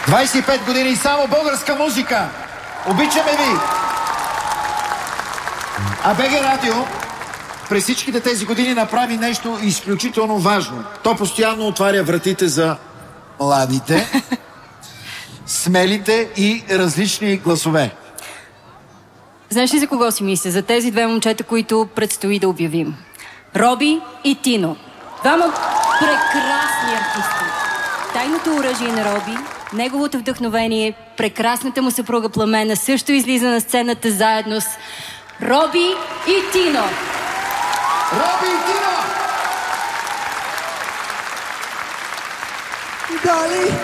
25 години само българска музика. Обичаме ви! А БГ Радио през всичките тези години направи нещо изключително важно. То постоянно отваря вратите за младите, смелите и различни гласове. Знаеш ли за кого си мисля? За тези две момчета, които предстои да обявим. Роби и Тино. Двама прекрасни артисти. Тайното оръжие на Роби, неговото вдъхновение, прекрасната му съпруга Пламена също излиза на сцената заедно с Роби и Тино. Роби и Тино! Дали!